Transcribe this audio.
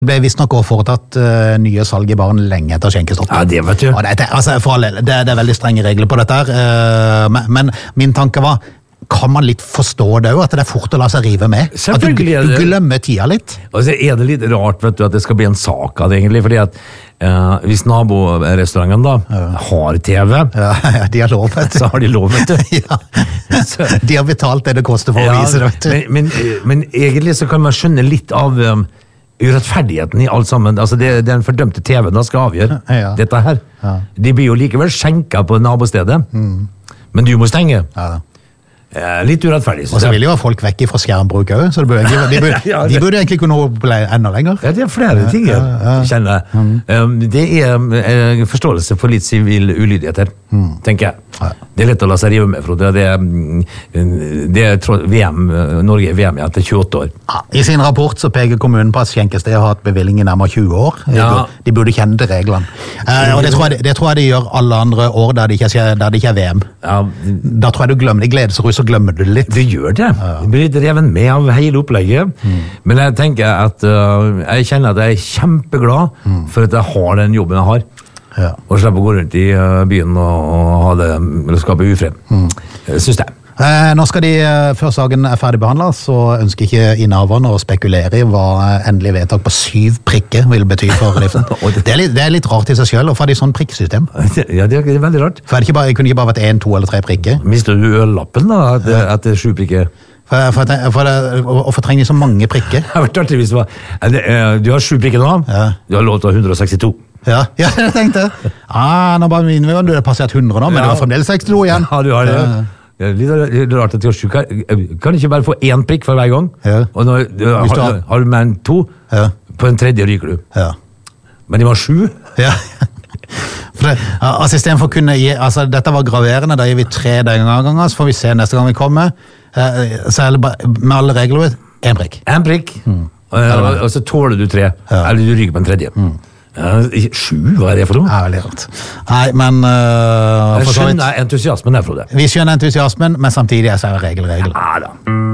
ble visst nok også foretatt nye salg I baren lenge etter skjenkestopp. Ja, det vet du. Og altså, for alle, det er veldig strenge regler på dette her, men min tanke var, kan man litt forstå det jo, at det er fort å la seg rive med? At du glemmer tida litt? Og så det litt rart, vet du, at det skal bli en sak av det egentlig, fordi at hvis naborestauranten da har TV, de har lov, vet du. Så har de lov, vet du. Ja. De har betalt det koster for å vise det, vet du. Men egentlig så kan man skjønne litt av urettferdigheten I alt sammen. Altså det den fordømte TV-en da skal avgjøre dette her. De blir jo likevel skjenket på nabostedet, men du må stenge. Litt urettferdig. Og så vil jo folk vekk fra skjermbruk også, så de burde egentlig kunne holde enda lenger. Ja, det flere ting jeg kjenner. Det forståelse for litt civil ulydigheter, tenker jeg. Det lett å la seg rive med, Frode. Det Norge VM etter 28 år. I sin rapport så peker kommunen på at skjenkested har hatt bevilling I nærmere 20 år. De burde kjenne til reglene. Og det tror jeg de gjør alle andre år der det ikke VM. Da tror jeg du glemmer det. Gledesrus så glemmer du det litt. Det gjør det. Det blir litt reven med av hele opplegget. Men jeg tenker at jeg kjenner at jeg kjempeglad for at jeg har den jobben jeg har. Og slipper å gå rundt I byen og ha det, eller skape ufred. Synes jeg. Nå skal de, før saken ferdig behandlet, så ønsker ikke innehaverne å spekulere I hva endelig vedtak på 7 prikker vil bety for driften. Det litt rart I seg selv å få de sånn prikksystem. Ja, det veldig rart. For det kunne ikke bare vært 1, 2 eller 3 prikker. Mister du øllappen da, etter 7 prikker? Hvorfor trenger de så mange prikker? Det har vært artig hvis du har 7 prikker nå, du har lov til å ha 162. Ja, det tenkte jeg. Nå bare minner vi, du har passert 100 nå, men du har fremdeles 62 igjen. Ja, du har det. Det litt rart at du har 7. Kan du ikke bare få 1 prikk for hver gang? Og når har du med en 2, på en tredje ryker du. Men de var 7. Ja. Altså, I stedet for å kunne gi, altså dette var graverende, da gir vi 3 ganger, så får vi se neste gang vi kommer. Så er det bare, med alle regler, 1 prikk. 1 prikk. Og så tåler du 3, eller du ryker på en tredje. 7, hva det for noe? Ja, veldig rart. Nei, men jeg skjønner entusiasmen der, Frode. Vi skjønner entusiasmen, men samtidig er det regel. Ja da.